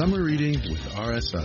Summer Reading with RSI.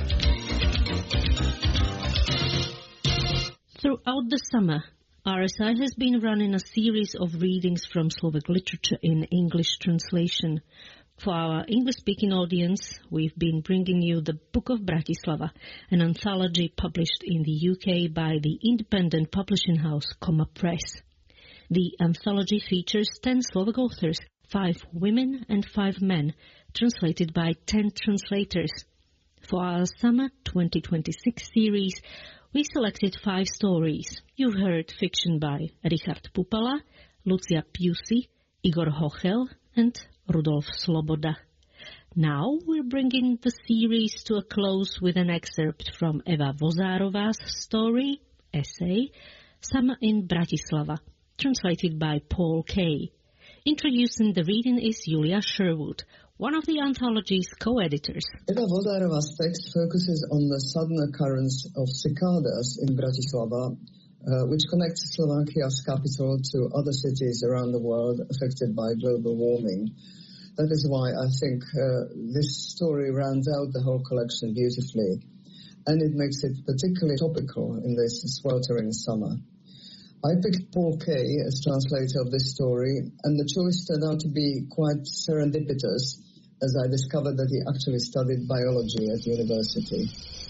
Throughout the summer, RSI has been running a series of readings from Slovak literature in English translation. For our English-speaking audience, we've been bringing you the Book of Bratislava, an anthology published in the UK by the independent publishing house Comma Press. The anthology features 10 Slovak authors, 5 women and 5 men, translated by 10 translators. For our summer 2026 series, we selected 5 stories. You heard fiction by Richard Pupala, Lucia Piusi, Igor Hochel, and Rudolf Sloboda. Now we're bringing the series to a close with an excerpt from Eva Vozárova's story, essay, Summer in Bratislava, translated by Paul Kay. Introducing the reading is Julia Sherwood, one of the anthology's co-editors. Eva Vozárova's text focuses on the sudden occurrence of cicadas in Bratislava, which connects Slovakia's capital to other cities around the world affected by global warming. That is why I think this story rounds out the whole collection beautifully, and it makes it particularly topical in this sweltering summer. I picked Paul Kay as translator of this story, and the choice turned out to be quite serendipitous, as I discovered that he actually studied biology at university.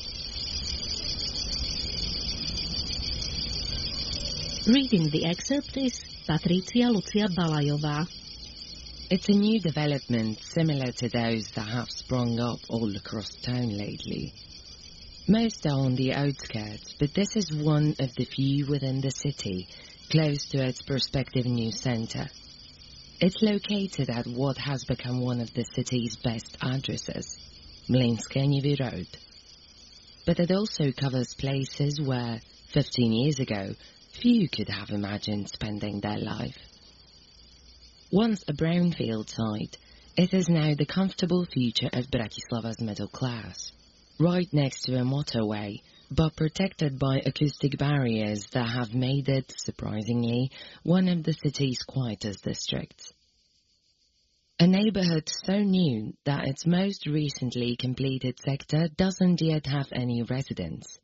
Reading the excerpt is Patricia Lucia Balajová. It's a new development similar to those that have sprung up all across town lately. Most are on the outskirts, but this is one of the few within the city, close to its prospective new centre. It's located at what has become one of the city's best addresses, Mlynské Nivy Road. But it also covers places where, 15 years ago, few could have imagined spending their life. Once a brownfield site, it is now the comfortable future of Bratislava's middle class. Right next to a motorway, but protected by acoustic barriers that have made it, surprisingly, one of the city's quietest districts. A neighborhood so new that its most recently completed sector doesn't yet have any residents.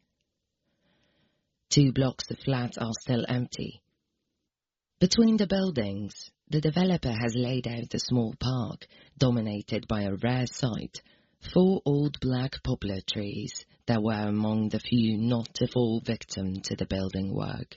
2 blocks of flats are still empty. Between the buildings, the developer has laid out a small park, dominated by a rare sight, 4 old black poplar trees that were among the few not to fall victim to the building work.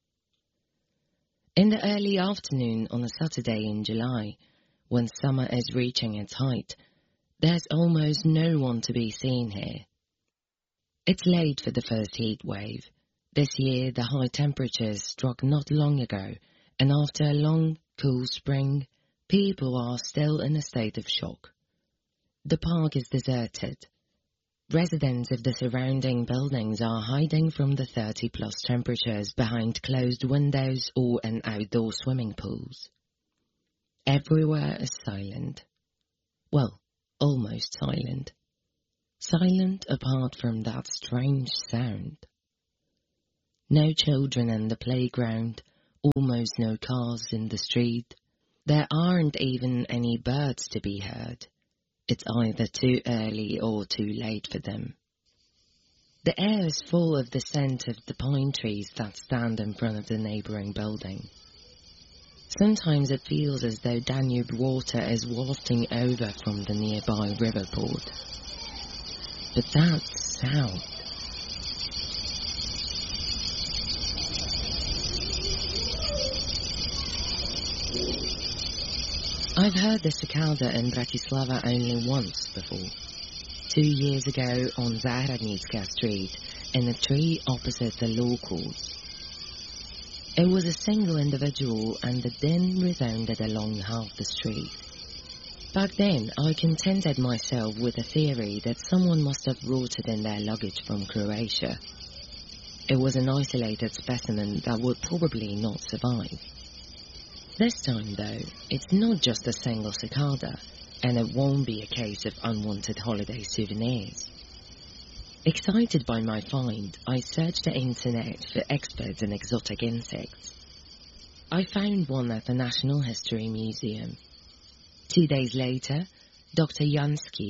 In the early afternoon on a Saturday in July, when summer is reaching its height, there's almost no one to be seen here. It's late for the first heat wave. This year the high temperatures struck not long ago, and after a long, cool spring, people are still in a state of shock. The park is deserted. Residents of the surrounding buildings are hiding from the 30-plus temperatures behind closed windows or in outdoor swimming pools. Everywhere is silent. Well, almost silent. Silent apart from that strange sound. No children in the playground, almost no cars in the street. There aren't even any birds to be heard. It's either too early or too late for them. The air is full of the scent of the pine trees that stand in front of the neighbouring building. Sometimes it feels as though Danube water is wafting over from the nearby river port. But that sound... I've heard the cicada in Bratislava only once before. 2 years ago on Zahradnická Street, in a tree opposite the law courts. It was a single individual and the din resounded along half the street. Back then, I contented myself with the theory that someone must have brought it in their luggage from Croatia. It was an isolated specimen that would probably not survive. This time, though, it's not just a single cicada, and it won't be a case of unwanted holiday souvenirs. Excited by my find, I searched the internet for experts in exotic insects. I found one at the National History Museum. 2 days later, Dr. Jansky,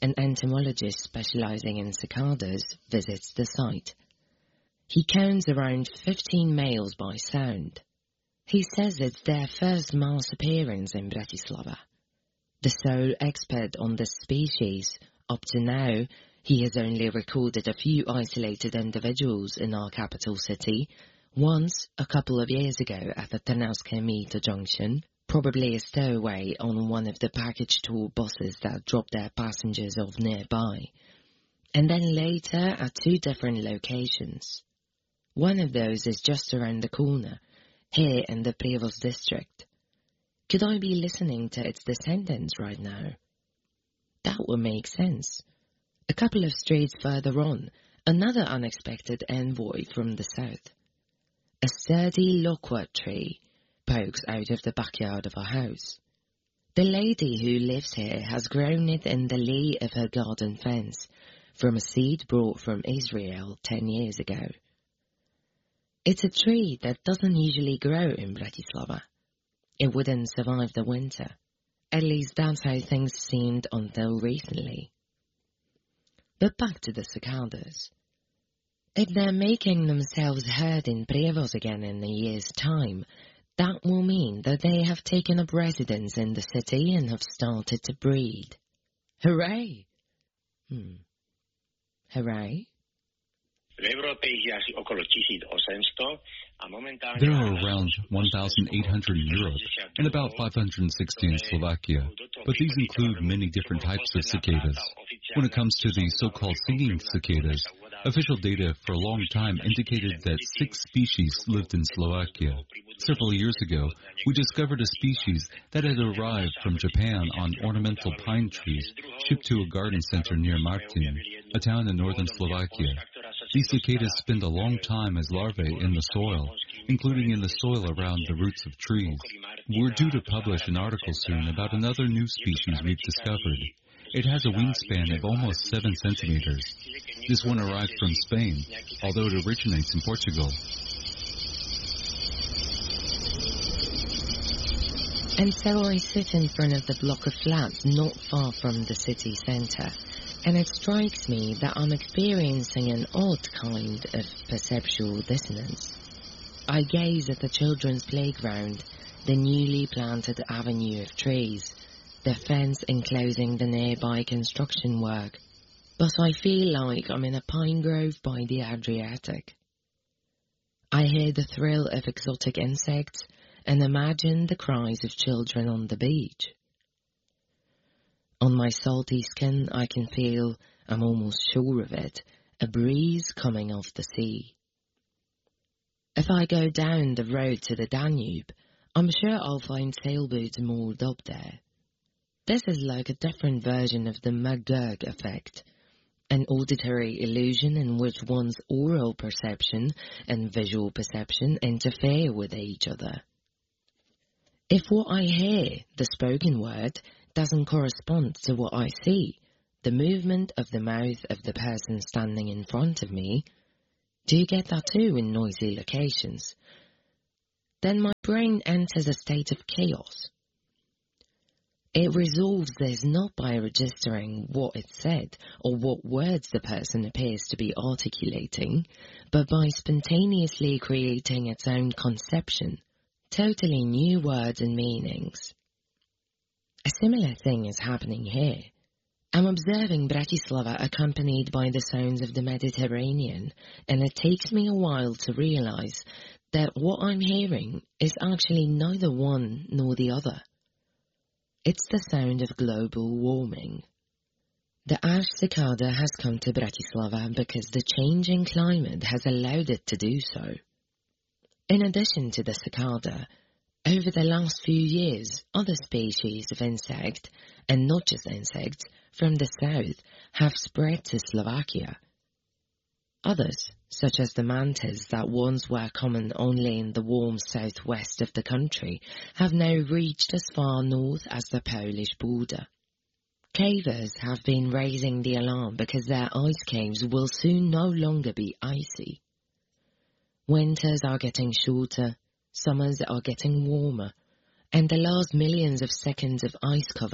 an entomologist specializing in cicadas, visits the site. He counts around 15 males by sound. He says it's their first mass appearance in Bratislava. The sole expert on this species, up to now, he has only recorded a few isolated individuals in our capital city, once a couple of years ago at the Trnavské junction, probably a stowaway on one of the package tour buses that drop their passengers off nearby, and then later at 2 different locations. One of those is just around the corner, here in the Prevost district. Could I be listening to its descendants right now? That would make sense. A couple of streets further on, another unexpected envoy from the south. A sturdy loquat tree pokes out of the backyard of our house. The lady who lives here has grown it in the lee of her garden fence from a seed brought from Israel 10 years ago. It's a tree that doesn't usually grow in Bratislava. It wouldn't survive the winter. At least that's how things seemed until recently. But back to the cicadas. If they're making themselves heard in Prevost again in a year's time, that will mean that they have taken up residence in the city and have started to breed. Hooray! Hooray? There are around 1,800 in Europe and about 560 in Slovakia, but these include many different types of cicadas. When it comes to the so-called singing cicadas, official data for a long time indicated that 6 species lived in Slovakia. Several years ago, we discovered a species that had arrived from Japan on ornamental pine trees shipped to a garden center near Martin, a town in northern Slovakia. These cicadas spend a long time as larvae in the soil, including in the soil around the roots of trees. We're due to publish an article soon about another new species we've discovered. It has a wingspan of almost 7 centimeters. This one arrived from Spain, although it originates in Portugal. And so I sit in front of the block of flats not far from the city centre, and it strikes me that I'm experiencing an odd kind of perceptual dissonance. I gaze at the children's playground, the newly planted avenue of trees, the fence enclosing the nearby construction work, but I feel like I'm in a pine grove by the Adriatic. I hear the thrill of exotic insects and imagine the cries of children on the beach. On my salty skin, I can feel, I'm almost sure of it, a breeze coming off the sea. If I go down the road to the Danube, I'm sure I'll find sailboats moored up there. This is like a different version of the McGurk effect, an auditory illusion in which one's oral perception and visual perception interfere with each other. If what I hear, the spoken word, doesn't correspond to what I see, the movement of the mouth of the person standing in front of me, do you get that too in noisy locations? Then my brain enters a state of chaos. It resolves this not by registering what it said or what words the person appears to be articulating, but by spontaneously creating its own conception, totally new words and meanings. A similar thing is happening here. I'm observing Bratislava accompanied by the sounds of the Mediterranean, and it takes me a while to realize that what I'm hearing is actually neither one nor the other. It's the sound of global warming. The ash cicada has come to Bratislava because the changing climate has allowed it to do so. In addition to the cicada, over the last few years, other species of insect, and not just insects, from the south have spread to Slovakia. Others, such as the mantis that once were common only in the warm southwest of the country, have now reached as far north as the Polish border. Cavers have been raising the alarm because their ice caves will soon no longer be icy. Winters are getting shorter, summers are getting warmer, and the last millions of seconds of ice cover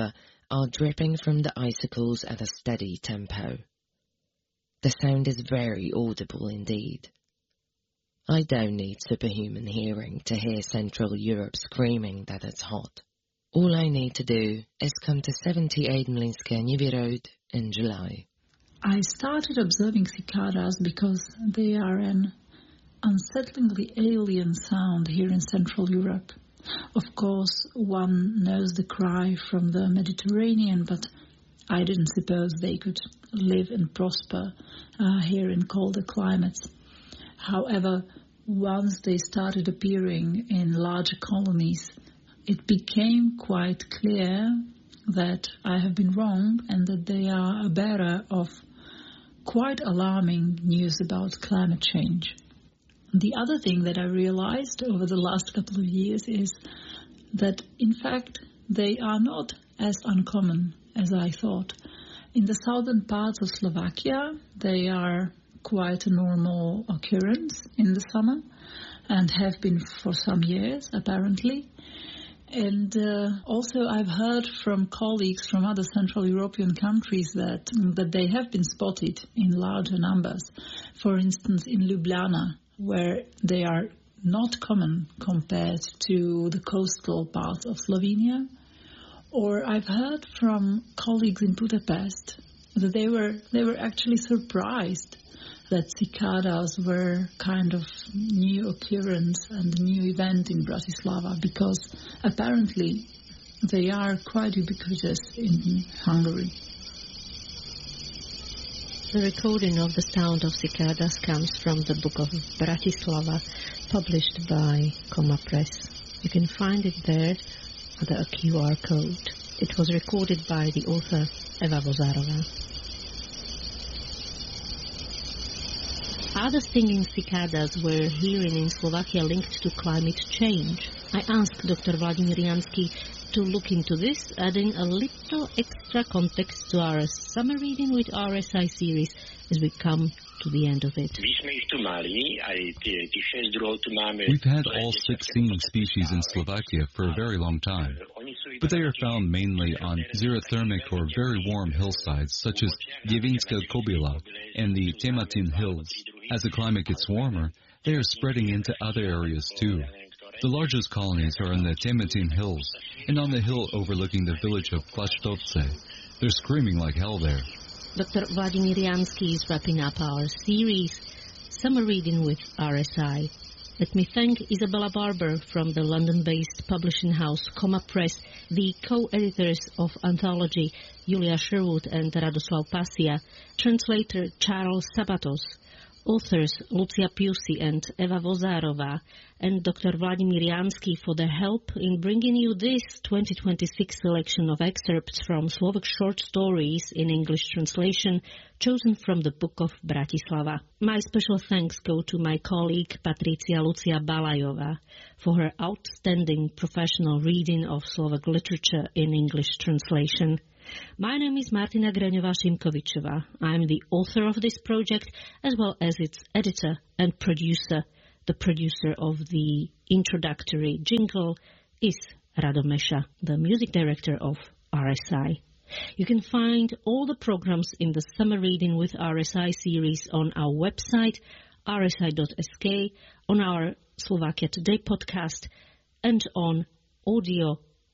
are dripping from the icicles at a steady tempo. The sound is very audible indeed. I don't need superhuman hearing to hear Central Europe screaming that it's hot. All I need to do is come to 78 Mlynské Nivy Road in July. I started observing cicadas because they are an unsettlingly alien sound here in Central Europe. Of course, one knows the cry from the Mediterranean, but I didn't suppose they could live and prosper here in colder climates. However, once they started appearing in larger colonies, it became quite clear that I have been wrong and that they are a bearer of quite alarming news about climate change. The other thing that I realized over the last couple of years is that, in fact, they are not as uncommon as I thought. In the southern parts of Slovakia, they are quite a normal occurrence in the summer and have been for some years, apparently. And also I've heard from colleagues from other Central European countries that they have been spotted in larger numbers. For instance, in Ljubljana, where they are not common compared to the coastal parts of Slovenia. Or I've heard from colleagues in Budapest that they were actually surprised that cicadas were kind of new occurrence and new event in Bratislava, because apparently they are quite ubiquitous in Hungary. The recording of the sound of cicadas comes from the book of Bratislava, published by Coma Press. You can find it there under a QR code. It was recorded by the author Eva Vozárova. Are the singing cicadas we're hearing in Slovakia linked to climate change? I asked Dr. Vladimír Janský to look into this, adding a little extra context to our summer reading with RSI series as we come to the end of it. We've had all 16 species in Slovakia for a very long time, but they are found mainly on xerothermic or very warm hillsides such as Dievínska Kobyla and the Tematin Hills. As the climate gets warmer, they are spreading into other areas too. The largest colonies are in the Tematin Hills and on the hill overlooking the village of Klasztorce. They're screaming like hell there. Dr. Vladimír Janský is wrapping up our series, Summer Reading with RSI. Let me thank Isabella Barber from the London-based publishing house Coma Press, the co-editors of Anthology, Julia Sherwood and Radoslav Pasia, translator Charles Sabatos, authors Lucia Piusi and Eva Vozárova, and Dr. Vladimír Janský for their help in bringing you this 2026 selection of excerpts from Slovak short stories in English translation chosen from the Book of Bratislava. My special thanks go to my colleague Patricia Lucia Balajová for her outstanding professional reading of Slovak literature in English translation. My name is Martina Graňová-Šimkovičová. I'm the author of this project as well as its editor and producer. The producer of the introductory jingle is Rado Meša, the music director of RSI. You can find all the programs in the Summer Reading with RSI series on our website, rsi.sk, on our Slovakia Today podcast, and on Audio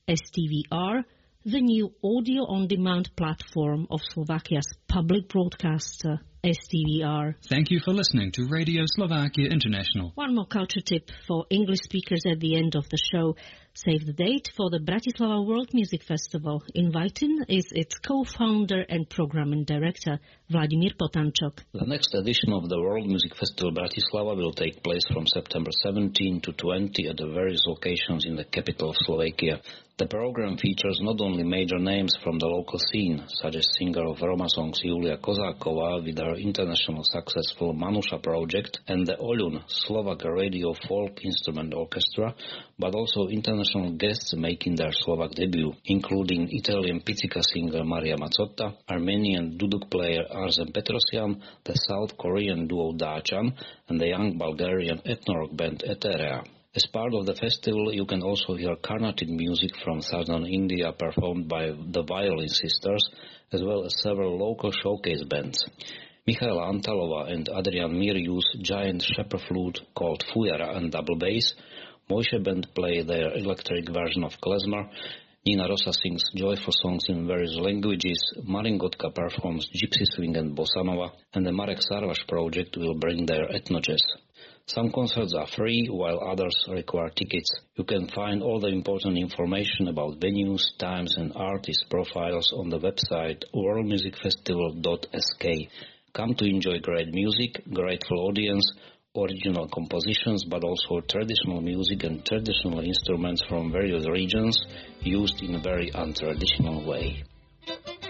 STVR, the new audio-on-demand platform of Slovakia's public broadcaster, STVR. Thank you for listening to Radio Slovakia International. One more culture tip for English speakers at the end of the show. Save the date for the Bratislava World Music Festival. Inviting is its co-founder and programming director, Vladimír Potančok. The next edition of the World Music Festival Bratislava will take place from September 17 to 20 at the various locations in the capital of Slovakia. The program features not only major names from the local scene, such as singer of Roma songs Julia Kozáková with her international successful Manusha project and the Oľun Slovak Radio Folk Instrument Orchestra, but also international guests making their Slovak debut, including Italian pizzica singer Maria Mazzotta, Armenian duduk player Arzen Petrosyan, the South Korean duo Dachan, and the young Bulgarian ethno-rock band Eterea. As part of the festival, you can also hear Carnatic music from southern India performed by the Violin Sisters, as well as several local showcase bands. Michaela Antalova and Adrian Mir use giant shepherd flute called Fujara and double bass. Moishe Band play their electric version of klezmer. Nina Rosa sings joyful songs in various languages. Marin Gotka performs gypsy swing and bossa nova. And the Marek Sarvaš project will bring their ethno jazz. Some concerts are free, while others require tickets. You can find all the important information about venues, times and artist profiles on the website worldmusicfestival.sk. Come to enjoy great music, grateful audience, original compositions, but also traditional music and traditional instruments from various regions used in a very untraditional way.